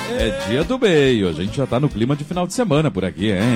É dia do meio, a gente já tá no clima de final de semana por aqui, hein?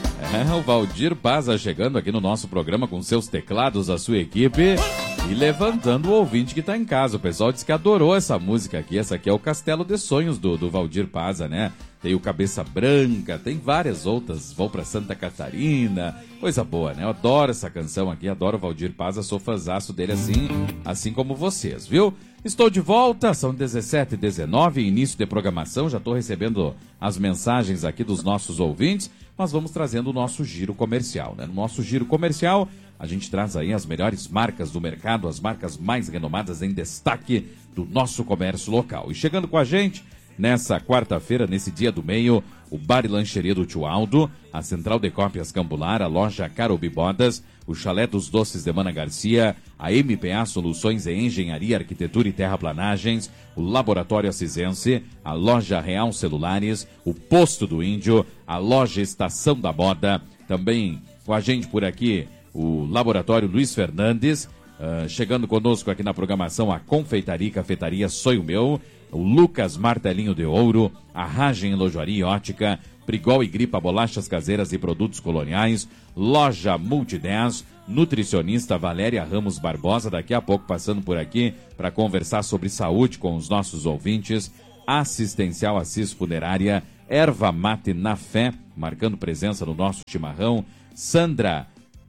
O Valdir Paza chegando aqui no nosso programa com seus teclados, a sua equipe e levantando o ouvinte que tá em casa. O pessoal disse que adorou essa música aqui. Essa aqui é o Castelo de Sonhos do Valdir Paza, né? Tem o Cabeça Branca, tem várias outras. Vou pra Santa Catarina, coisa boa, né? Eu adoro essa canção aqui, adoro o Valdir Paza, sou fãzaço dele assim como vocês, viu? Estou de volta, são 17h19, início de programação, já estou recebendo as mensagens aqui dos nossos ouvintes. Nós vamos trazendo o nosso giro comercial, né? No nosso giro comercial, a gente traz aí as melhores marcas do mercado, as marcas mais renomadas em destaque do nosso comércio local. E chegando com a gente, nessa quarta-feira, nesse dia do meio, o Bar e Lancheria do Tio Aldo, a Central de Cópias Cambular, a loja Carobi Bodas, o Chalé dos Doces de Mana Garcia, a MPA Soluções em Engenharia, Arquitetura e Terraplanagens, o Laboratório Acisense, a loja Real Celulares, o Posto do Índio, a loja Estação da Moda, também com a gente por aqui, o Laboratório Luiz Fernandes, chegando conosco aqui na programação, a Confeitaria e Cafetaria Sonho Meu, o Lucas Martelinho de Ouro, a Ragem Lojoaria e Ótica, Prigol e Gripa, bolachas caseiras e produtos coloniais, Loja Multi10, nutricionista Valéria Ramos Barbosa, daqui a pouco passando por aqui para conversar sobre saúde com os nossos ouvintes, Assistencial Assis Funerária, Erva Mate na Fé, marcando presença no nosso chimarrão, Sandra,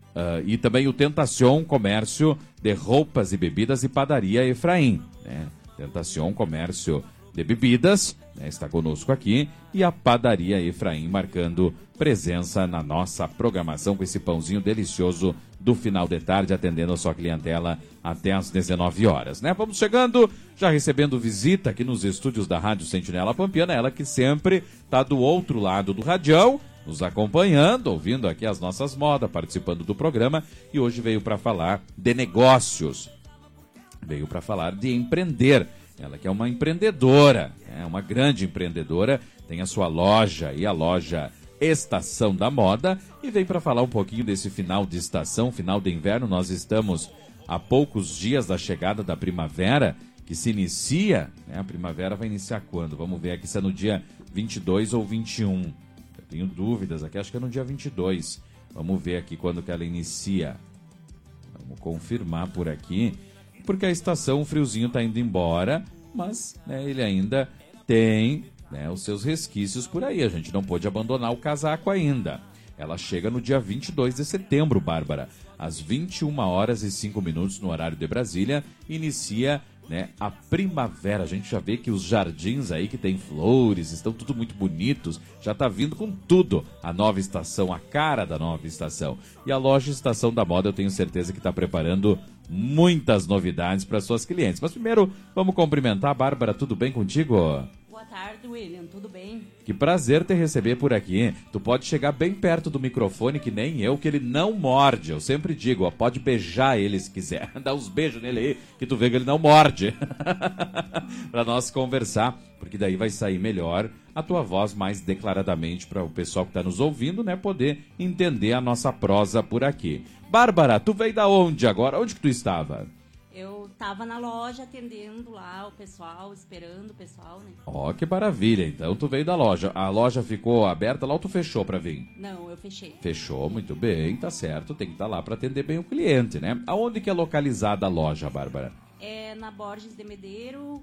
e também o Tentacion Comércio de Roupas e Bebidas e Padaria Efraim, né? Tentacion Comércio de Bebidas, né, está conosco aqui, e a Padaria Efraim marcando presença na nossa programação com esse pãozinho delicioso do final de tarde, atendendo a sua clientela até às 19 horas, né? Vamos chegando, já recebendo visita aqui nos estúdios da Rádio Sentinela Pampiana, ela que sempre está do outro lado do radião, nos acompanhando, ouvindo aqui as nossas modas, participando do programa, e hoje veio para falar de negócios. Veio para falar de empreender. Ela que é uma empreendedora, é uma grande empreendedora, tem a sua loja e a loja Estação da Moda, e veio para falar um pouquinho desse final de estação, final de inverno. Nós estamos a poucos dias da chegada da primavera, que se inicia, né? A primavera vai iniciar quando? Vamos ver aqui se é no dia 22 ou 21. Eu tenho dúvidas aqui, acho que é no dia 22. Vamos ver aqui quando que ela inicia. Vamos confirmar por aqui. Porque a estação, o friozinho está indo embora, mas né, ele ainda tem, né, os seus resquícios por aí. A gente não pôde abandonar o casaco ainda. Ela chega no dia 22 de setembro, Bárbara. Às 21h05 no horário de Brasília, inicia, né, a primavera. A gente já vê que os jardins aí que tem flores, estão tudo muito bonitos. Já está vindo com tudo a nova estação, a cara da nova estação. E a loja Estação da Moda, eu tenho certeza que está preparando muitas novidades para suas clientes. Mas primeiro, vamos cumprimentar a Bárbara. Tudo bem contigo? Boa tarde, William. Tudo bem? Que prazer te receber por aqui. Tu pode chegar bem perto do microfone, que nem eu, que ele não morde. Eu sempre digo, ó, pode beijar ele se quiser. Dá uns beijos nele aí, que tu vê que ele não morde. Para nós conversar, porque daí vai sair melhor a tua voz mais declaradamente para o pessoal que está nos ouvindo, né, poder entender a nossa prosa por aqui. Bárbara, tu veio da onde agora? Onde que tu estava? Eu estava na loja atendendo lá o pessoal, esperando o pessoal, né? Ó, que maravilha. Então tu veio da loja. A loja ficou aberta lá ou tu fechou para vir? Não, eu fechei. Fechou, muito bem, tá certo. Tem que estar lá para atender bem o cliente, né? Aonde que é localizada a loja, Bárbara? É na Borges de Medeiro,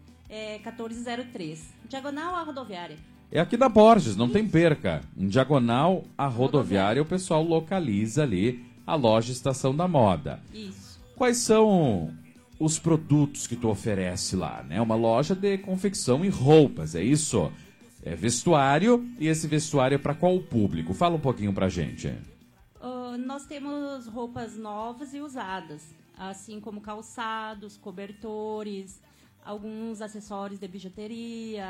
1403. Diagonal à rodoviária. É aqui da Borges, não tem perca. Em diagonal à rodoviária, o pessoal localiza ali a loja Estação da Moda. Isso. Quais são os produtos que tu oferece lá, né? Uma loja de confecção e roupas, é isso? É vestuário, e esse vestuário é para qual público? Fala um pouquinho pra gente. Nós temos roupas novas e usadas, assim como calçados, cobertores, alguns acessórios de bijuteria,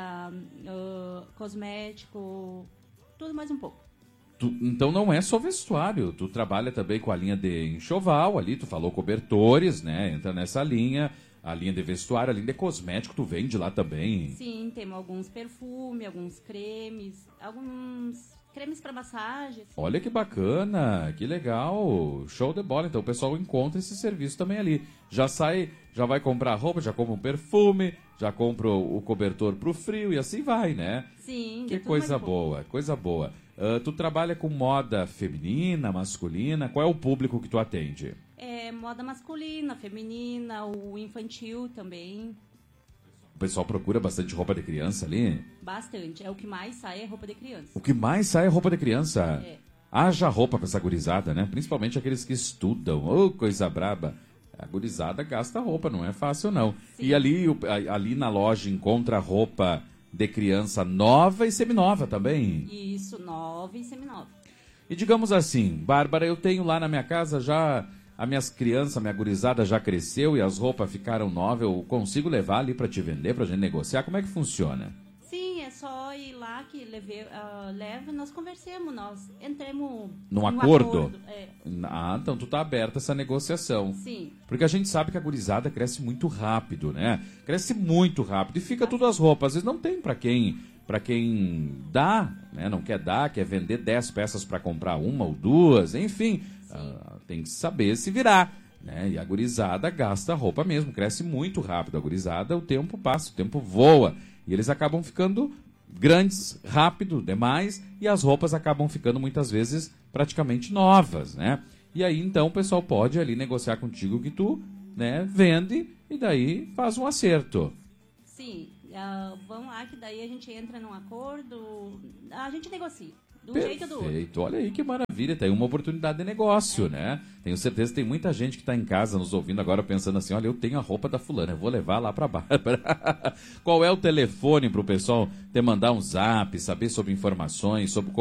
cosmético, tudo mais um pouco. Então não é só vestuário, tu trabalha também com a linha de enxoval ali, tu falou cobertores, né? Entra nessa linha, a linha de vestuário, a linha de cosmético, tu vende lá também? Sim, temos alguns perfumes, alguns cremes, alguns cremes para massagem. Assim. Olha que bacana, que legal, show de bola. Então o pessoal encontra esse serviço também ali. Já sai, já vai comprar roupa, já compra um perfume, já compra o cobertor pro frio e assim vai, né? Sim. Que coisa boa, coisa boa. Tu trabalha com moda feminina, masculina, qual é o público que tu atende? Moda masculina, feminina, o infantil também. O pessoal procura bastante roupa de criança ali? Bastante. O que mais sai é roupa de criança. O que mais sai é roupa de criança? É. Haja roupa pra essa gurizada, né? Principalmente aqueles que estudam. Ô, coisa braba. A gurizada gasta roupa, não é fácil não. Sim. E ali na loja encontra roupa de criança nova e seminova também? Isso, nova e seminova. E digamos assim, Bárbara, eu tenho lá na minha casa já... As minhas crianças, minha gurizada já cresceu e as roupas ficaram novas. Eu consigo levar ali pra te vender, pra gente negociar? Como é que funciona? Sim, é só ir lá que leva e nós conversemos, nós entremos Num acordo? É. Ah, então tu tá aberta a essa negociação. Sim. Porque a gente sabe que a gurizada cresce muito rápido, né? Cresce muito rápido e fica tudo as roupas. Às vezes não tem pra quem dá, né? Não quer dar, quer vender 10 peças pra comprar uma ou duas, enfim. Tem que saber se virar, né? E a gurizada gasta roupa mesmo, cresce muito rápido. A gurizada, o tempo passa, o tempo voa. E eles acabam ficando grandes, rápido, demais, e as roupas acabam ficando muitas vezes praticamente novas, né? E aí então o pessoal pode ali negociar contigo que tu, né, vende e daí faz um acerto. Sim, vamos lá que daí a gente entra num acordo, a gente negocia. Do Perfeito. jeito do outro. Olha aí que maravilha, tem uma oportunidade de negócio, né? Tenho certeza que tem muita gente que está em casa nos ouvindo agora pensando assim, olha, eu tenho a roupa da fulana, eu vou levar lá para Bárbara. Qual é o telefone para o pessoal te mandar um zap, saber sobre informações, sobre